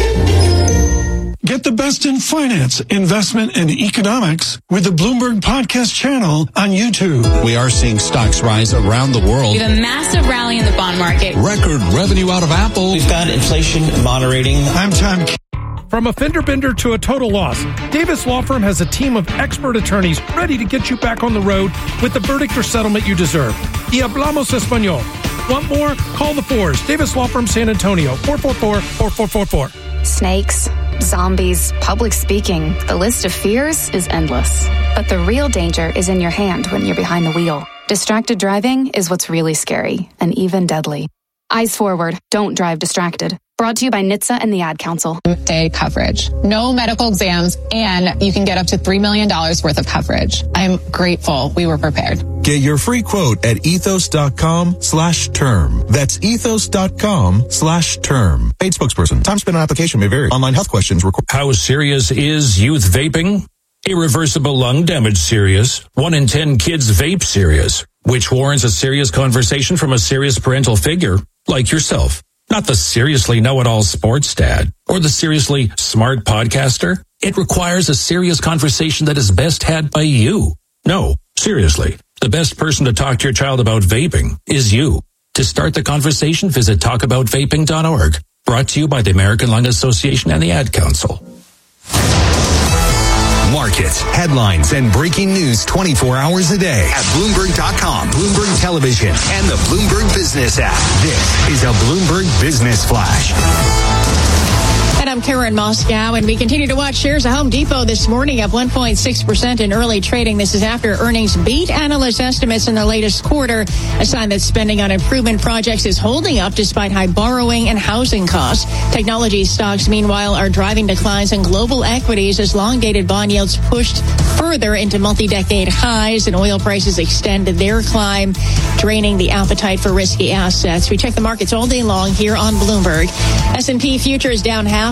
S. Get the best in finance, investment, and economics with the Bloomberg Podcast channel on YouTube. We are seeing stocks rise around the world. We have a massive rally in the bond market. Record revenue out of Apple. We've got inflation moderating. I'm Tom. From a fender bender to a total loss, Davis Law Firm has a team of expert attorneys ready to get you back on the road with the verdict or settlement you deserve. Y hablamos español. Want more? Call the Fours. Davis Law Firm, San Antonio, four four four, four four four four. Snakes, zombies, public speaking. The list of fears is endless. But the real danger is in your hand when you're behind the wheel. Distracted driving is what's really scary and even deadly. Eyes forward. Don't drive distracted. Brought to you by N H T S A and the Ad Council. Day coverage. No medical exams, and you can get up to three million dollars worth of coverage. I'm grateful we were prepared. Get your free quote at ethos.com slash term. That's ethos.com slash term. Paid spokesperson. Time spent on application may vary. Online health questions require. How serious is youth vaping? Irreversible lung damage serious. One in ten kids vape serious, which warrants a serious conversation from a serious parental figure like yourself. Not the seriously know-it-all sports dad or the seriously smart podcaster. It requires a serious conversation that is best had by you. No, seriously, the best person to talk to your child about vaping is you. To start the conversation, visit talk about vaping dot org. Brought to you by the American Lung Association and the Ad Council. Markets, headlines, and breaking news twenty-four hours a day at Bloomberg dot com, Bloomberg Television, and the Bloomberg Business app. This is a Bloomberg Business Flash. And I'm Karen Moscow, and we continue to watch shares of Home Depot this morning up one point six percent in early trading. This is after earnings beat analyst estimates in the latest quarter, a sign that spending on improvement projects is holding up despite high borrowing and housing costs. Technology stocks, meanwhile, are driving declines in global equities as long-dated bond yields pushed further into multi-decade highs and oil prices extended their climb, draining the appetite for risky assets. We check the markets all day long here on Bloomberg. S and P futures down half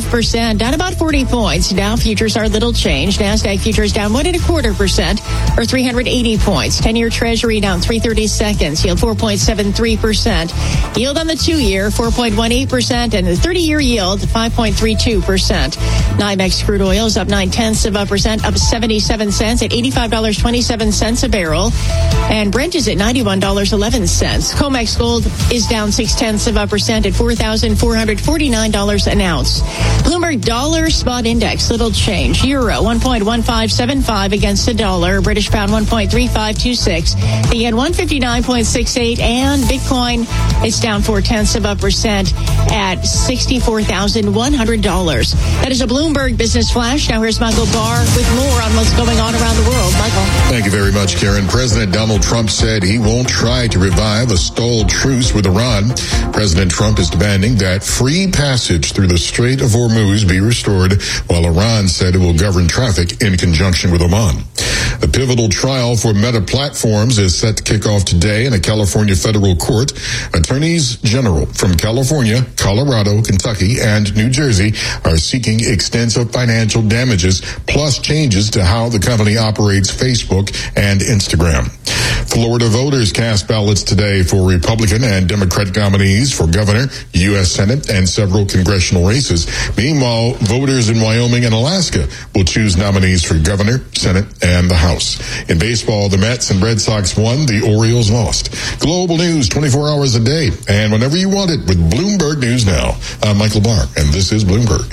half percent, down about forty points. Dow futures are little changed. NASDAQ futures down one and a quarter percent, or three hundred eighty points. ten-year Treasury down three thirty seconds, yield four point seven three percent. Yield on the two-year four point one eight percent, and the thirty-year yield five point three two percent. NYMEX crude oil is up nine tenths of a percent, up seventy-seven cents at eighty-five dollars and twenty-seven cents a barrel, and Brent is at ninety-one dollars and eleven cents. COMEX gold is down six tenths of a percent at four thousand four hundred forty-nine dollars an ounce. Bloomberg dollar spot index, little change. Euro one point one five seven five against the dollar. British pound one point three five two six. The yen one fifty-nine point six eight, and Bitcoin is down four tenths of a percent at sixty-four thousand one hundred dollars. That is a Bloomberg Business Flash. Now here's Michael Barr with more on what's going on around the world. Michael. Thank you very much, Karen. President Donald Trump said he won't try to revive a stalled truce with Iran. President Trump is demanding that free passage through the Strait of Hormuz be restored, while Iran said it will govern traffic in conjunction with Oman. The pivotal trial for Meta Platforms is set to kick off today in a California federal court. Attorneys general from California, Colorado, Kentucky, and New Jersey are seeking extensive financial damages, plus changes to how the company operates Facebook and Instagram. Florida voters cast ballots today for Republican and Democratic nominees for governor, U S Senate, and several congressional races. Meanwhile, voters in Wyoming and Alaska will choose nominees for governor, Senate, and the House. In baseball, the Mets and Red Sox won, the Orioles lost. Global news twenty-four hours a day, and whenever you want it with Bloomberg News Now. I'm Michael Barr, and this is Bloomberg.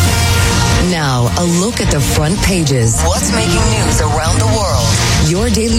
Now, a look at the front pages. What's making news around the world? Your daily